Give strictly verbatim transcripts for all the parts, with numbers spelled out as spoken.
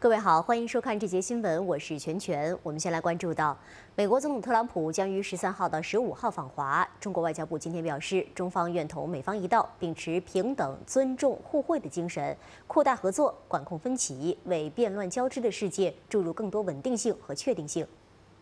各位好，欢迎收看这节新闻，我是全全。我们先来关注到，美国总统特朗普将于十三号到十五号访华。中国外交部今天表示，中方愿同美方一道，秉持平等、尊重、互惠的精神，扩大合作，管控分歧，为变乱交织的世界注入更多稳定性和确定性。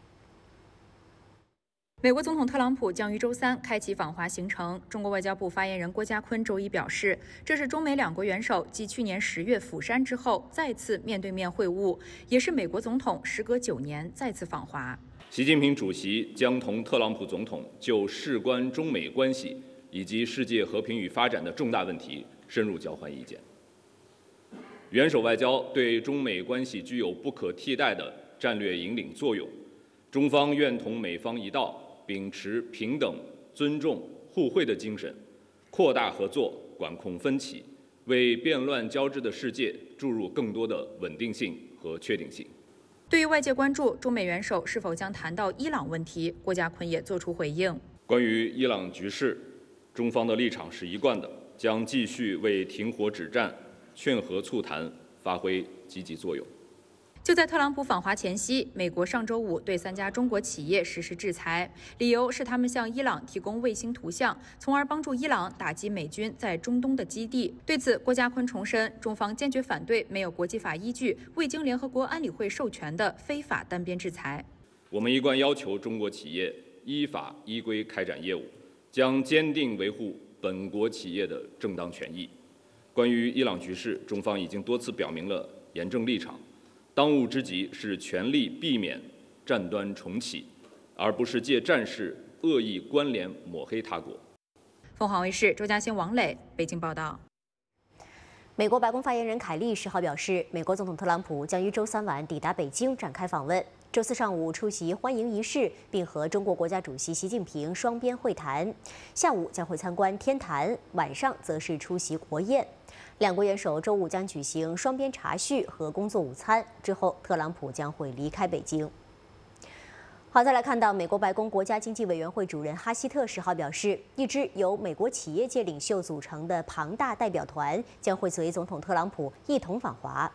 美国总统特朗普将于周三开启访华行程。中国外交部发言人郭家坤周一表示，这是中美两国元首继去年十月釜山之后再次面对面会晤，也是美国总统时隔九年再次访华。 习近平主席将同特朗普总统就事关中美关系以及世界和平与发展的重大问题深入交换意见。元首外交对中美关系具有不可替代的战略引领作用，中方愿同美方一道。 秉持平等、尊重、互惠的精神，扩大合作，管控分歧，为变乱交织的世界注入更多的稳定性和确定性。 对于外界关注中美元首是否将谈到伊朗问题，郭家坤也作出回应。 关于伊朗局势，中方的立场是一贯的，将继续为停火止战、劝和促谈发挥积极作用。 就在特朗普访华前夕，美国上周五对三家中国企业实施制裁，理由是他们向伊朗提供卫星图像，从而帮助伊朗打击美军在中东的基地。对此，郭家坤重申，中方坚决反对没有国际法依据、未经联合国安理会授权的非法单边制裁。 我们一贯要求中国企业依法依规开展业务，将坚定维护本国企业的正当权益。关于伊朗局势，中方已经多次表明了严正立场。 当务之急是全力避免战端重启，而不是借战事恶意关联抹黑他国。 凤凰卫视周嘉欣、王磊北京报道。 美国白宫发言人凯利十号表示，美国总统特朗普将于周三晚抵达北京展开访问，周四上午出席欢迎仪式，并和中国国家主席习近平双边会谈，下午将会参观天坛，晚上则是出席国宴。 两国元首周五将举行双边茶叙和工作午餐，之后特朗普将会离开北京。好，再来看到美国白宫国家经济委员会主任哈希特十号表示，一支由美国企业界领袖组成的庞大代表团将会随总统特朗普一同访华。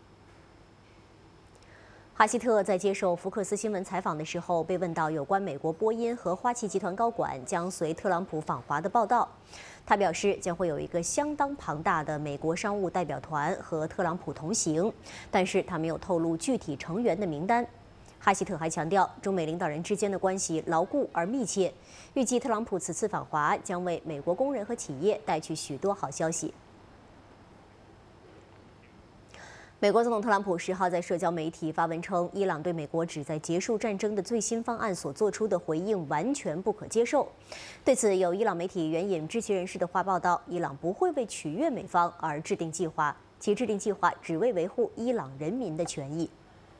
哈希特在接受福克斯新闻采访的时候，被问到有关美国波音和花旗集团高管将随特朗普访华的报道，他表示将会有一个相当庞大的美国商务代表团和特朗普同行，但是他没有透露具体成员的名单。哈希特还强调，中美领导人之间的关系牢固而密切，预计特朗普此次访华将为美国工人和企业带去许多好消息。 美国总统特朗普十号在社交媒体发文称，伊朗对美国旨在结束战争的最新方案所做出的回应完全不可接受。对此，有伊朗媒体援引知情人士的话报道，伊朗不会为取悦美方而制定计划，其制定计划只为维护伊朗人民的权益。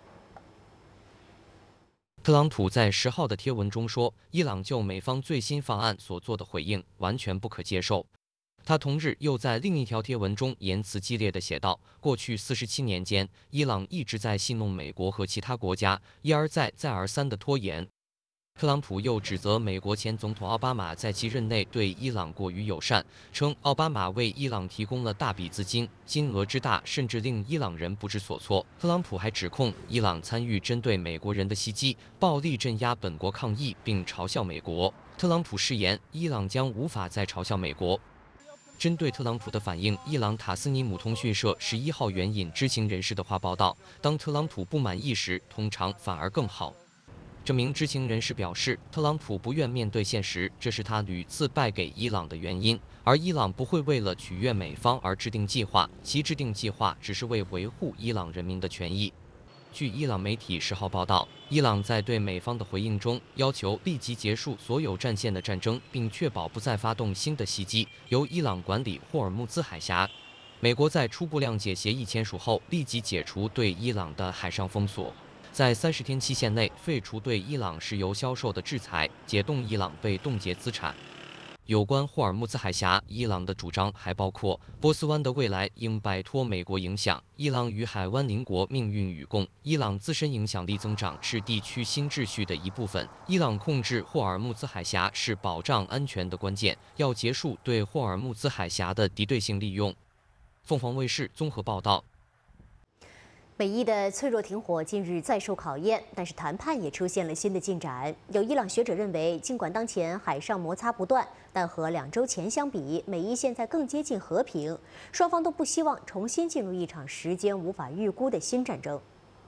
特朗普在十号的贴文中说，伊朗就美方最新方案所做的回应完全不可接受。 他同日又在另一条贴文中言辞激烈地写道：“过去四十七年间，伊朗一直在戏弄美国和其他国家，一而再、再而三地拖延。”特朗普又指责美国前总统奥巴马在其任内对伊朗过于友善，称奥巴马为伊朗提供了大笔资金，金额之大甚至令伊朗人不知所措。特朗普还指控伊朗参与针对美国人的袭击，暴力镇压本国抗议，并嘲笑美国。特朗普誓言，伊朗将无法再嘲笑美国。 针对特朗普的反应，伊朗塔斯尼姆通讯社十一号援引知情人士的话报道：当特朗普不满意时，通常反而更好。这名知情人士表示，特朗普不愿面对现实，这是他屡次败给伊朗的原因。而伊朗不会为了取悦美方而制定计划，其制定计划只是为维护伊朗人民的权益。 据伊朗媒体十号报道，伊朗在对美方的回应中要求立即结束所有战线的战争，并确保不再发动新的袭击，由伊朗管理霍尔木兹海峡。美国在初步谅解协议签署后，立即解除对伊朗的海上封锁，在三十天期限内废除对伊朗石油销售的制裁，解冻伊朗被冻结资产。 有关霍尔木兹海峡，伊朗的主张还包括波斯湾的未来应摆脱美国影响，伊朗与海湾邻国命运与共，伊朗自身影响力增长是地区新秩序的一部分，伊朗控制霍尔木兹海峡是保障安全的关键，要结束对霍尔木兹海峡的敌对性利用。凤凰卫视综合报道。 美伊的脆弱停火近日再受考验，但是谈判也出现了新的进展。有伊朗学者认为，尽管当前海上摩擦不断，但和两周前相比，美伊现在更接近和平，双方都不希望重新进入一场时间无法预估的新战争。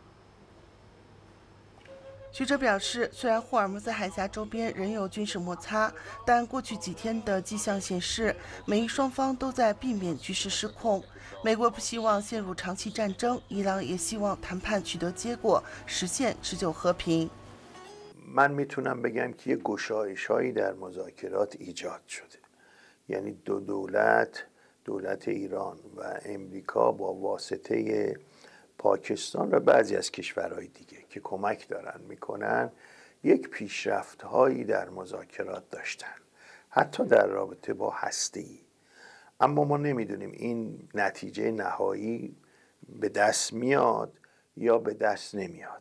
学者表示，虽然霍尔木兹海峡周边仍有军事摩擦，但过去几天的迹象显示，美伊双方都在避免局势失控。美国不希望陷入长期战争，伊朗也希望谈判取得结果，实现持久和平。 من میتونم بگم که یه گشایش‌هایی در مذاکرات ایجاد شده. یعنی دو دولت، دولت ایران و امریکا با واسطه پاکستان و بعضی از کشورهای دیگه که کمک دارن میکنن یک پیشرفت‌هایی در مذاکرات داشتن، حتی در رابطه با هسته‌ای. اما ما نمیدونیم این نتیجه نهایی به دست میاد یا به دست نمیاد.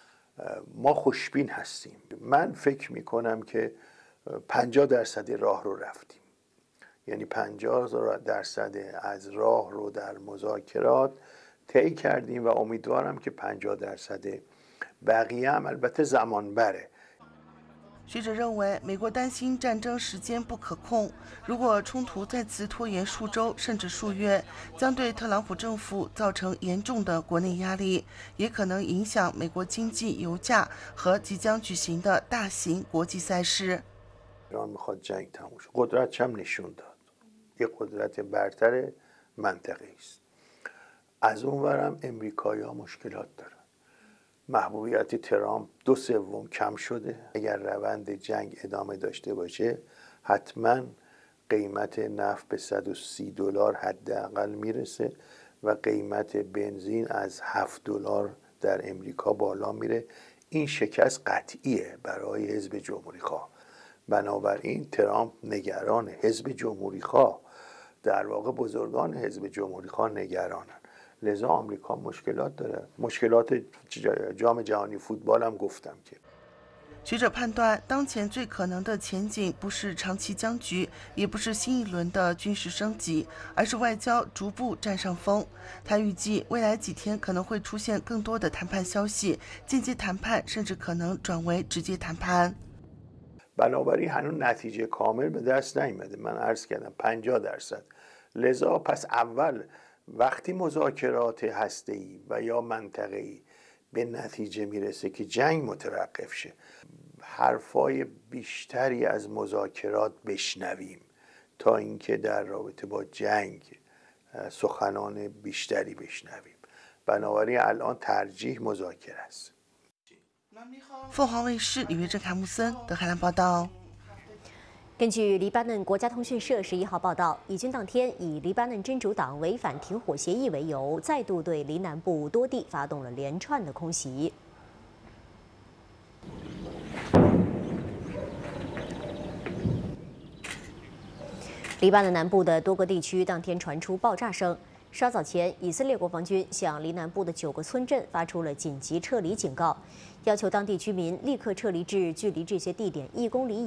ما خوشبین هستیم. من فکر میکنم که پنجاه درصد راه رو رفتیم. یعنی پنجاه درصد از راه رو در مذاکرات طی کردیم و امیدوارم که پنجاه درصد بقیه هم البته زمان بره. 学者认为，美国担心战争时间不可控，如果冲突再次拖延数周甚至数月，将对特朗普政府造成严重的国内压力，也可能影响美国经济、油价和即将举行的大型国际赛事。 ایران میخواد جنگ تموم شه. قدرتش هم نشون داد. یک قدرت برتر منطقه است. از اون ورم امریکایی‌ها مشکلات دارن. محبوبیت ترامپ دو سوم کم شده. اگر روند جنگ ادامه داشته باشه حتما قیمت نفت به صد و سی دلار حداقل میرسه و قیمت بنزین از هفت دلار در امریکا بالا میره. این شکست قطعیه برای حزب جمهوری خواه. بنابراین ترامپ نگران حزب جمهوری خواه، در واقع بزرگان حزب جمهوری خواه نگرانن. لذا آمریکا مشکلات داره. مشکلات جام جهانی فوتبال هم گفتم که 学者判断，当前最可能的前景不是长期僵局，也不是新一轮的军事升级，而是外交逐步占上风。他预计未来几天可能会出现更多的谈判消息，间接谈判甚至可能转为直接谈判。 بنابراین هنوز نتیجه کامل به دست نیامده. من عرض کردم پنجاه درصد. لذا پس اول وقتی مذاکرات هسته‌ای و یا منطقه‌ای به نتیجه میرسه که جنگ متوقف شه، حرفای بیشتری از مذاکرات بشنویم تا اینکه در رابطه با جنگ سخنان بیشتری بشنویم. بنابراین الان ترجیح مذاکره است. 凤凰卫视里约郑凯木森德海兰报道。 根据黎巴嫩国家通讯社十一号报道，以军当天以黎巴嫩真主党违反停火协议为由，再度对黎南部多地发动了连串的空袭。黎巴嫩南部的多个地区当天传出爆炸声。稍早前，以色列国防军向黎南部的九个村镇发出了紧急撤离警告，要求当地居民立刻撤离至距离这些地点一公里以